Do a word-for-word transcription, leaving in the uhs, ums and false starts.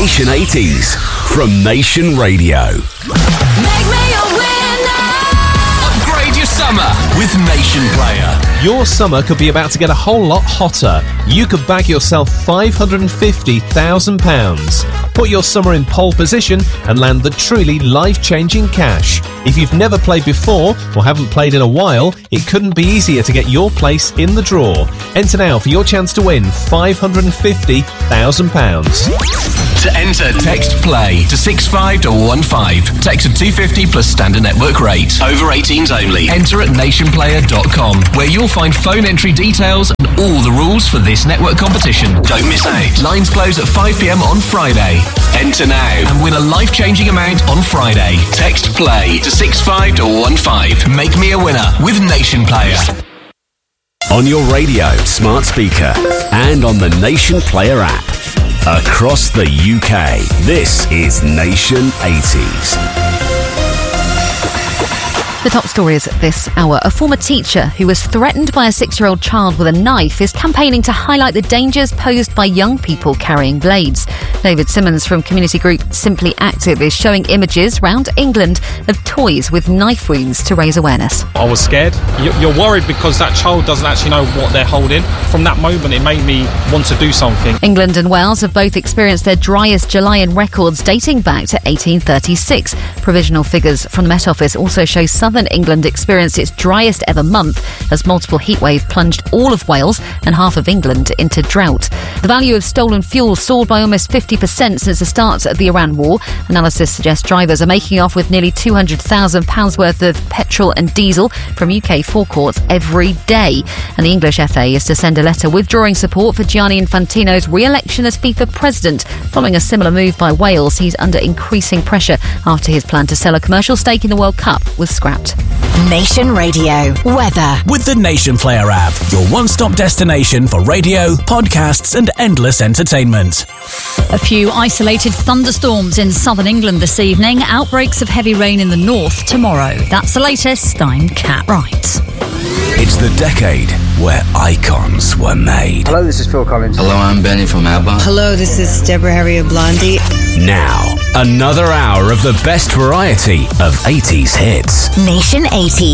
Nation eighties from Nation Radio. Make me a winner. Upgrade your summer with Nation Player. Your summer could be about to get a whole lot hotter. You could bag yourself five hundred fifty thousand pounds. Put your summer in pole position and land the truly life-changing cash. If you've never played before or haven't played in a while, it couldn't be easier to get your place in the draw. Enter now for your chance to win five hundred fifty thousand pounds. To enter, text PLAY to six five one one five. Text to two fifty plus standard network rate. Over eighteens only. Enter at nation player dot com, where you'll find phone entry details and all the rules for this network competition. Don't miss out. Lines close at five p.m. on Friday. Enter now and win a life-changing amount on Friday. Text PLAY to six five one one five. Make me a winner with Nation Player. On your radio, smart speaker, and on the Nation Player app. Across the U K, this is Nation eighties. The top stories this hour. A former teacher who was threatened by a six-year-old child with a knife is campaigning to highlight the dangers posed by young people carrying blades. David Simmons from community group Simply Active is showing images round England of toys with knife wounds to raise awareness. I was scared. You're worried because that child doesn't actually know what they're holding. From that moment, it made me want to do something. England and Wales have both experienced their driest July in records dating back to eighteen thirty-six. Provisional figures from the Met Office also show Southern England experienced its driest ever month as multiple heatwave plunged all of Wales and half of England into drought. The value of stolen fuel soared by almost fifty percent since the start of the Iran war. Analysis suggests drivers are making off with nearly two hundred thousand pounds worth of petrol and diesel from U K forecourts every day. And the English F A is to send a letter withdrawing support for Gianni Infantino's re-election as FIFA president. Following a similar move by Wales, he's under increasing pressure after his plan to sell a commercial stake in the World Cup was scrapped. Nation Radio weather with the Nation Player app, your one-stop destination for radio, podcasts and endless entertainment. A few isolated thunderstorms in southern England this evening. Outbreaks of heavy rain in the north tomorrow. That's the latest. I'm Kat Wright. It's the decade where icons were made. Hello, this is Phil Collins. Hello, I'm Benny from ABBA. Hello, this is Deborah Harry of Blondie. Now, another hour of the best variety of eighties hits. Nation eighties.